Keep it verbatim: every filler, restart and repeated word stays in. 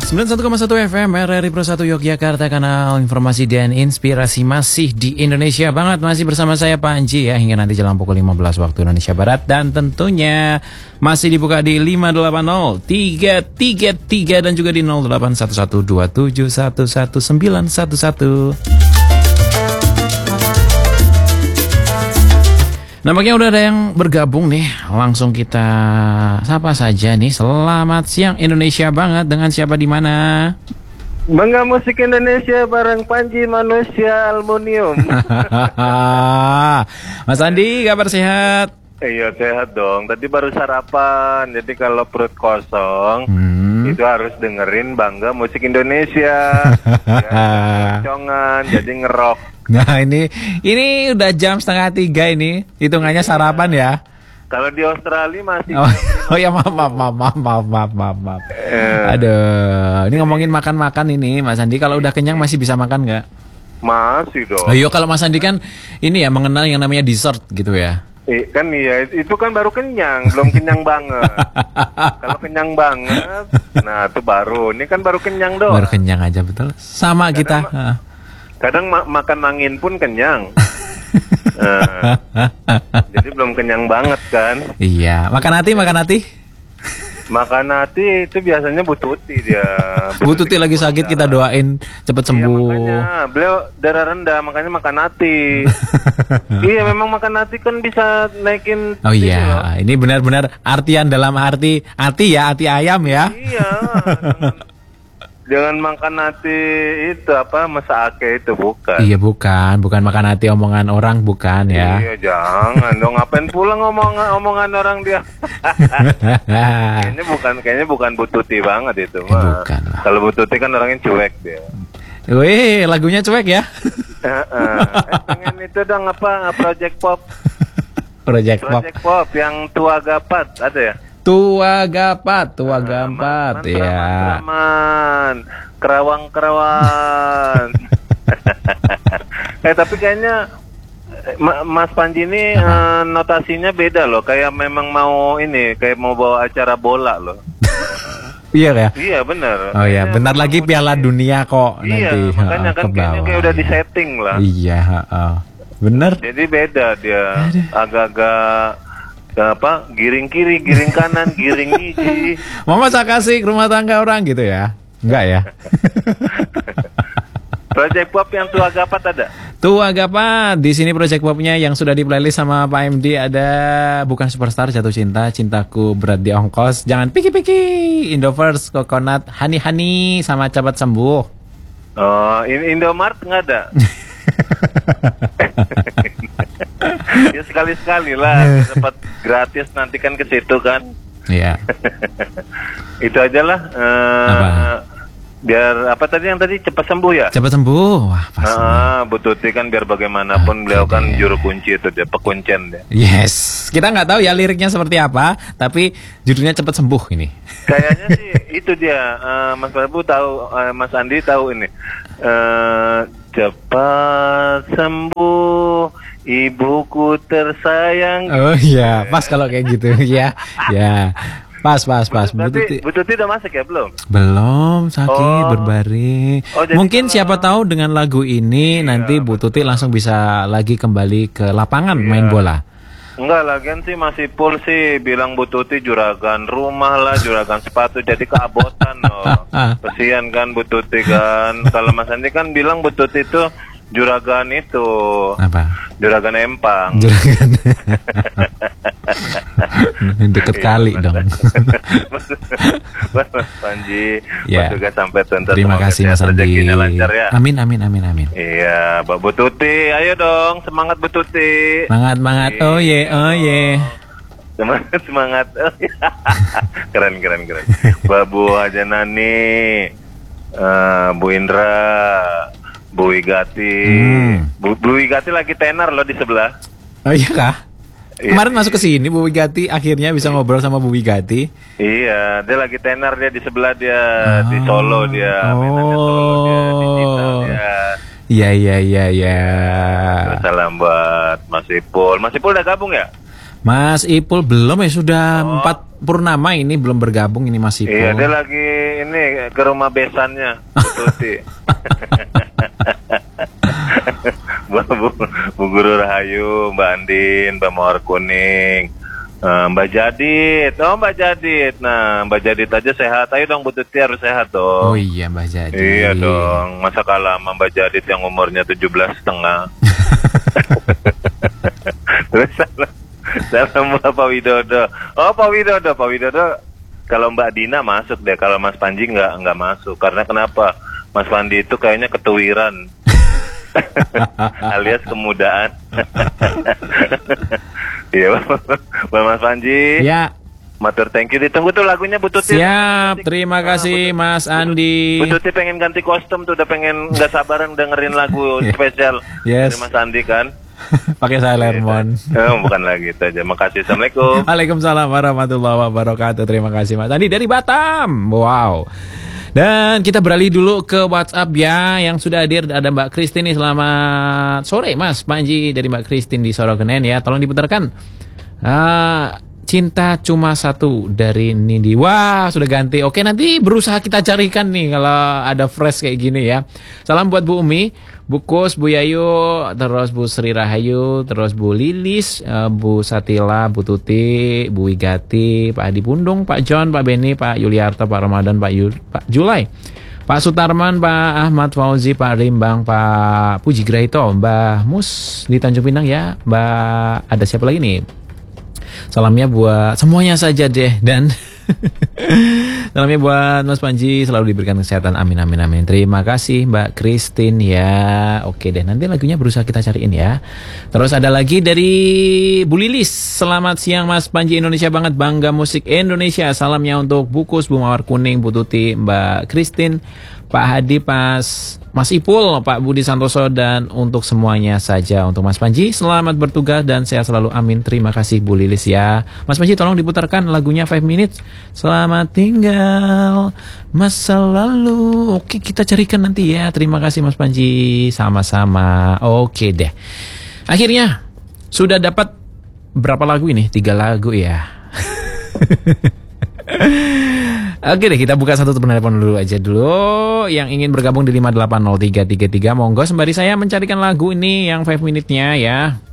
sembilan puluh satu koma satu F M R R I Pro satu Yogyakarta, kanal informasi dan inspirasi masih di Indonesia banget. Masih bersama saya Panji ya, hingga nanti jelang pukul lima belas waktu Indonesia Barat. Dan tentunya masih dibuka di lima delapan nol tiga tiga tiga dan juga di nol delapan satu satu dua tujuh satu satu sembilan satu satu. Nampaknya udah ada yang bergabung nih. Langsung kita sapa saja nih. Selamat siang Indonesia banget. Dengan siapa di mana? Bangga Musik Indonesia bareng Panji Manusia Aluminium. Mas Andi, kabar sehat? Iya sehat dong. Tadi baru sarapan. Jadi kalau perut kosong hmm. itu harus dengerin Bangga Musik Indonesia. Ya, congan, jadi ngerok. Nah ini ini udah jam setengah tiga ini, hitungannya sarapan ya. Kalau di Australia masih. Oh, oh ya maaf maaf maaf maaf maaf maaf maaf. maaf. Eh. Aduh, ini ngomongin makan-makan ini, Mas Andi. Kalau udah kenyang masih bisa makan nggak? Masih dong. Ayo kalau Mas Andi kan ini ya mengenal yang namanya dessert gitu ya. Eh, kan iya, itu kan baru kenyang, belum kenyang banget. Kalau kenyang banget, nah itu baru. Ini kan baru kenyang doang. Baru kenyang aja betul. Sama kadang kita. Ma kadang ma makan angin pun kenyang. Nah, jadi belum kenyang banget kan? Iya, makan hati, makan hati. Makan hati itu biasanya Bu Tuti dia. Bu Tuti lagi sakit, kita doain cepat sembuh. Iya, makanya beliau darah rendah, makanya makan hati. Iya, memang makan hati kan bisa naikin. Oh iya, loh. Ini benar-benar artian dalam arti hati ya, hati ayam ya. Iya. Jangan makan hati itu apa mesake itu bukan. Iya bukan, bukan makan hati omongan orang bukan ya. Iya jangan dong, ngapain pula ngomong omongan orang dia. Kayaknya bukan, kayaknya bukan Bu Tuti banget itu mah. Bukan lah. Kalau Bu Tuti kan orangnya cuek dia. Wih, lagunya cuek ya. Heeh. eh, pengen itu dong apa Project Pop. Project Pop. Project Pop yang Tua Gapat ada ya? Tua Gapat, Tua Gapat, ya. Man, kerawang-kerawang. eh tapi kayaknya Mas Panji ini uh, notasinya beda loh, kayak memang mau ini, kayak mau bawa acara bola loh. Iya ya? Iya benar. Oh iya, bentar lagi Piala Dunia kok iya, nanti. Iya, makanya kan kayaknya kayak udah disetting lah. Iya, uh, bener. Jadi beda dia, agak-agak apa giring kiri, giring kanan, giring hiji. Mama saya kasih rumah tangga orang gitu ya? Enggak ya? Project Pop yang Tua Gapat ada? Tua Gapat, di sini Project Popnya yang sudah di playlist sama Pak M D ada Bukan Superstar, Jatuh Cinta, Cintaku Berat di Ongkos, Jangan Piki-Piki, Indovers, Coconut, Hani Hani, sama Cepat Sembuh. Oh, Indomart nggak ada? Ya sekali-sekali lah dapat gratis nanti kan ke situ kan. Iya. Itu aja lah. Uh, apa? Biar apa tadi yang tadi cepat sembuh ya? Cepat sembuh. Wah, pasti. Ah, Bu Tuti kan biar bagaimanapun okay, beliau kan deh. Juru kunci itu dia, pekuncen dia. Yes. Kita nggak tahu ya liriknya seperti apa, tapi judulnya cepat sembuh ini. Kayaknya sih itu dia. Uh, Mas Prabu tahu, uh, Mas Andi tahu ini. Uh, cepat sembuh, ibuku tersayang. Oh iya, pas kalau kayak gitu ya. Ya. Pas, pas, pas. Bu Tuti, Bu Tuti udah masuk ya belum? Belum, sakit, oh. berbaring. Oh, kalau... mungkin siapa tahu dengan lagu ini iya, nanti Bu Tuti langsung bisa lagi kembali ke lapangan iya. main bola. Enggak, lagian sih masih full sih. Bilang Bu Tuti juragan rumah lah, juragan sepatu, jadi keabotan loh. Kesian kan Bu Tuti kan. Kalau Mas Andi kan bilang Bu Tuti itu juragan itu. Apa? Juragan Empang. Juragan. Deket kali dong. Mas Panji, ya. juga sampai tuntas. Terima kasih Mas Andi. Lancar ya. Amin, amin, amin, amin. Iya, Mbak Bu Tuti, ayo dong, semangat Bu Tuti. Semangat, semangat. Oh ye, oh ye. Semangat, semangat. Keren, keren, keren. Mbak Bu Haja Nani, uh, Bu Indra, Bu Wigati. Hmm. Bu, Bu Wigati lagi tenar loh di sebelah. Oh iya kah? Iya. Kemarin masuk ke sini Bu Wigati, akhirnya bisa ngobrol sama Bu Wigati. Iya, dia lagi tenar, dia di sebelah dia, oh. di Solo dia, oh. Solo dia, digital dia. Iya, iya, iya, iya. Salam buat Mas Ipul. Mas Ipul udah gabung ya? Mas Ipul belum ya, sudah oh. empat purnama ini belum bergabung ini Mas Ipul. Iya, dia lagi ini ke rumah besannya, Tuti. Bu, Bu, Bu Guru Rahayu, Mbak Andin, Mbak Mawar Kuning, uh, Mbak Jadit, oh Mbak Jadit, nah Mbak Jadit aja sehat, ayo dong Bu Tuti harus sehat dong. Oh iya Mbak Jadit. Iya dong, masa kalah sama Mbak Jadit yang umurnya tujuh belas setengah. Terus salam, salam Pak Widodo. Oh Pak Widodo, Pak Widodo. Kalau Mbak Dina masuk deh, kalau Mas Panji nggak nggak masuk. Karena kenapa? Mas Pandi itu kayaknya ketuwiran, alias kemudaan. Iya, Mas Panji. Ya. Matur thank you. Ditunggu tuh lagunya Bu Tuti. Siap, terima kasih Mas Andi. Bu Tuti pengen ganti kostum tuh, udah pengen nggak sabaran dengerin lagu spesial yes. dari Mas Andi kan. Pakai Sailormon. Oh, bukan lagi itu aja. Makasih. Assalamualaikum. Waalaikumsalam warahmatullahi wabarakatuh. Terima kasih Mas Andi dari Batam. Wow. Dan kita beralih dulu ke WhatsApp ya, yang sudah hadir ada Mbak Christine nih. Selamat sore Mas Panji dari Mbak Christine di Sorogenen ya. Tolong diputarkan. Ah, Cinta Cuma Satu dari Nindi. Wah, sudah ganti. Oke, nanti berusaha kita carikan nih kalau ada fresh kayak gini ya. Salam buat Bu Umi, Bu Kus, Bu Yayu, terus Bu Sri Rahayu, terus Bu Lilis, Bu Satila, Bu Tuti, Bu Wigati, Pak Adi Pundung, Pak John, Pak Beni, Pak Yuliarto, Pak Ramadan, Pak, Yul, Pak Julai, Pak Sutarman, Pak Ahmad Fauzi, Pak Rimbang, Pak Puji Graito, Mbak Mus di Tanjung Pinang ya. Mbak, ada siapa lagi nih? Salamnya buat semuanya saja deh. Dan salamnya buat Mas Panji, selalu diberikan kesehatan, amin amin amin. Terima kasih Mbak Christine ya. Oke deh, nanti lagunya berusaha kita cariin ya. Terus ada lagi dari Bu Lilis. Selamat siang Mas Panji, Indonesia banget, bangga musik Indonesia. Salamnya untuk Bukus, Bu Mawar Kuning, Bu Tuti, Mbak Christine, Pak Hadi, Pas Mas Ipul, Pak Budi Santoso, dan untuk semuanya saja. Untuk Mas Panji, selamat bertugas dan sehat selalu, amin. Terima kasih Bu Lilis ya. Mas Panji tolong diputarkan lagunya five minutes. Selamat tinggal masa lalu. Oke, kita carikan nanti ya. Terima kasih Mas Panji. Sama-sama. Oke deh. Akhirnya sudah dapat berapa lagu ini? Tiga lagu ya. Oke deh, kita buka satu telepon dulu aja dulu. Yang ingin bergabung di lima delapan nol tiga tiga tiga, monggo sembari saya mencarikan lagu ini yang five minute-nya ya.